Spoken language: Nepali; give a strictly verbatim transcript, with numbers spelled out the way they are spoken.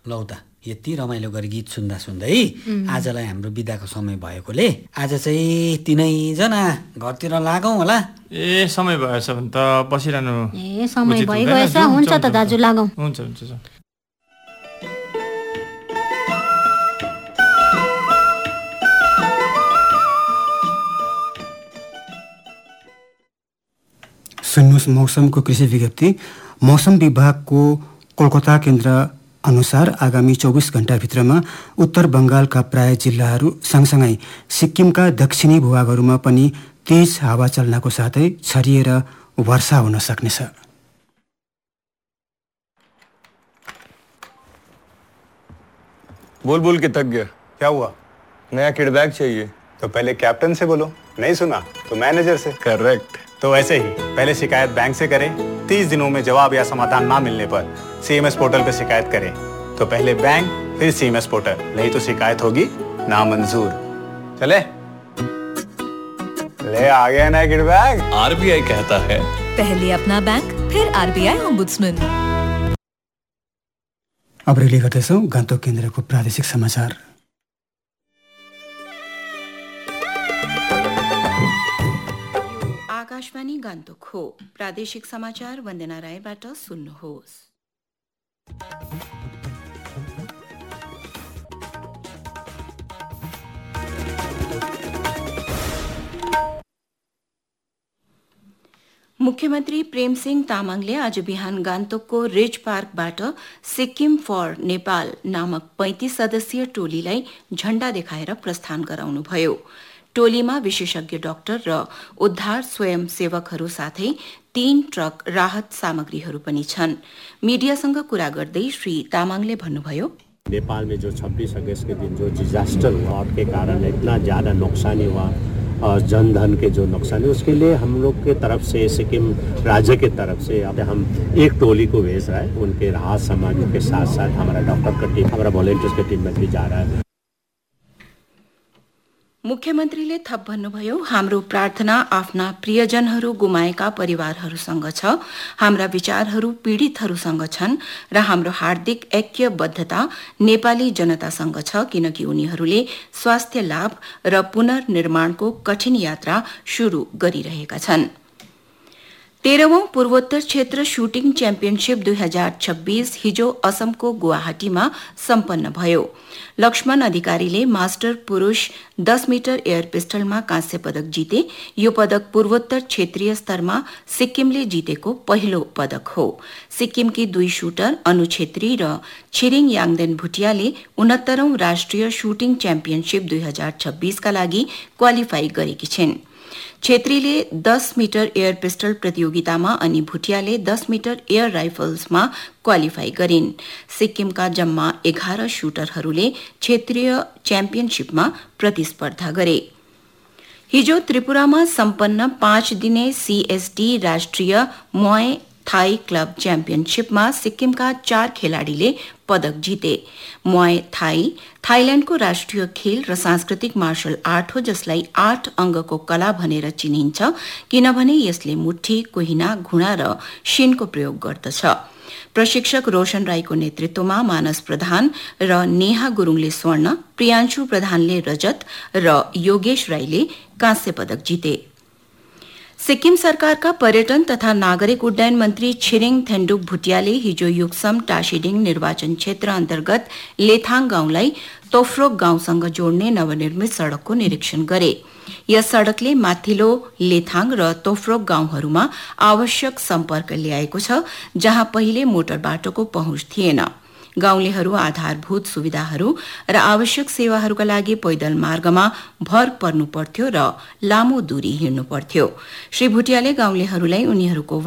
लौ त यति रमाइलो गरी गीत सुन्दा सुन्दै आजलाई हाम्रो बिदाको समय भएकोले आज चाहिँ तिनैजना घरतिर लागौँ होला। ए समय भएछ भने त बसिरहनु ए समय भइगएछ। हुन्छ त दाजु लागौँ। हुन्छ हुन्छ। सुन्नुहोस् मौसमको कृषि विज्ञप्ति। मौसम विभागको कोलकाता केन्द्र अनुसार आगामी चौबिस घण्टाभित्रमा उत्तर बङ्गालका प्राय जिल्लाहरू सँगसँगै सिक्किमका दक्षिणी भूभागहरूमा पनि तेज हावा चल्नको साथै छरिएर वर्षा हुन सक्नेछ। बोल बोल के थक गया। क्या हुआ? नया किड बैग चाहिए। तो पहले कैप्टन से बोलो, नहीं सुना तो मैनेजर से। करेक्ट। तो ऐसे ही पहले शिकायत बैंक से करें, तीस दिनों में जवाब या समाधान ना मिलने पर सीएमएस पोर्टल पर शिकायत करें। तो पहले बैंक फिर सीएमएस पोर्टल, नहीं तो शिकायत होगी नामंजूर। चले ले आ गया ना किड बैग। आरबीआई कहता है पहले अपना बैंक फिर आरबीआई ओम्बुड्समैन। अब रेली गर्दैछौँ गान्तोक केन्द्रको प्रादेशिक समाचार। आकाशवाणी गान्तोक हो। प्रादेशिक समाचार वन्दना रायबाट सुन्नुहोस्। मुख्यमन्त्री प्रेमसिंह तामाङले आज बिहान गान्तोकको रिज पार्कबाट सिक्किम फर नेपाल नामक पैंतीस सदस्यीय टोलीलाई झण्डा देखाएर प्रस्थान गराउनुभयो। टोलीमा विशेषज्ञ डाक्टर र उद्धार स्वयंसेवकहरू साथै तीन ट्रक राहत सामग्रीहरू पनि छन्। मीडियासँग कुरा गर्दै श्री तामाङले भन्नुभयो, नेपाल में जो छब्बीस अगस्त के दिन जो डिजास्टर हुआ और के कारण इतना ज़्यादा नुकसानी हुआ और जनधन के जो नुकसान है, उसके लिए हम लोग के तरफ से सिक्किम राज्य के तरफ से अब हम एक टोली को भेज रहा है। उनके राहत सामग्री के साथ साथ हमारा डॉक्टर का टीम, हमारा वॉलंटियर्स का टीम में भी जा रहा है। मुख्यमन्त्रीले थप भन्नुभयो, हाम्रो प्रार्थना आफ्ना प्रियजनहरू गुमाएका परिवारहरूसँग छ। हाम्रा विचारहरू पीडितहरूसँग छन् र हाम्रो हार्दिक ऐक्यबद्धता नेपाली जनतासँग छ, किनकि उनीहरूले स्वास्थ्य लाभ र पुनर्निर्माणको कठिन यात्रा शुरू गरिरहेका छन्। तेह्रौं पूर्वोत्तर क्षेत्र शूटिङ च्याम्पियनशीप दुई हजार छब्बीस हिजो असमको गुवाहाटीमा सम्पन्न भयो। लक्ष्मण अधिकारीले मास्टर पुरूष दस मिटर एयर पिस्टलमा कांस्य पदक जिते। यो पदक पूर्वोत्तर क्षेत्रीय स्तरमा सिक्किमले जितेको पहिलो पदक हो। सिक्किमकी दुई शूटर अनु छेत्री र छिरिङ याङदेन भुटियाले उनहत्तरौं राष्ट्रिय शूटिङ च्याम्पियनशीप दुई हजार छब्बीसका लागि क्वालिफाई गरेकी छिन्। छेत्रीले दस मिटर एयर पिस्टल प्रतियोगितामा अनि भुटियाले दस मिटर एयर राइफल्समा क्वालिफाई गरिन्। सिक्किमका जम्मा एघार शूटरहरूले क्षेत्रीय च्याम्पियनशीपमा प्रतिस्पर्धा गरे। हिजो त्रिपुरामा सम्पन्न पाँच दिने सीएसडी राष्ट्रिय मोय थाई क्लब च्याम्पियनशीपमा सिक्किमका चार खेलाड़ीले पदक जिते। मोय थाई थाइल्याण्डको राष्ट्रिय खेल र सांस्कृतिक मार्शल आर्ट हो, जसलाई आठ अंगको कला भनेर चिनिन्छ, किनभने यसले मुट्ठी, कुहिना, घुँडा र शिनको प्रयोग गर्दछ। प्रशिक्षक रोशन राईको नेतृत्वमा मानस प्रधान र नेहा गुरुङले स्वर्ण, प्रियान्शु प्रधानले रजत र योगेश राईले कांस्य पदक जिते। सिक्किम सरकारका पर्यटन तथा नागरिक उड्डयन मन्त्री छिरिङ थेन्डुक भुटियाले हिजो युक्सम टाशीडिङ निर्वाचन क्षेत्र अन्तर्गत लेथाङ गाउँलाई तोफ्रोक गाउँसँग जोड्ने नवनिर्मित सड़कको निरीक्षण गरे। यस सड़कले माथिल्लो लेथाङ र तोफ्रोक गाउँहरूमा आवश्यक सम्पर्क ल्याएको छ, जहाँ पहिले मोटर बाटोको पहुँच थिएन। गाउँलेहरू आधारभूत सुविधाहरू र आवश्यक सेवाहरूका लागि पैदल मार्गमा भर पर्नु पर्थ्यो र लामो दूरी हिँड्नु पर्थ्यो। श्री भुटियाले गाउँलेहरूलाई उनीहरूको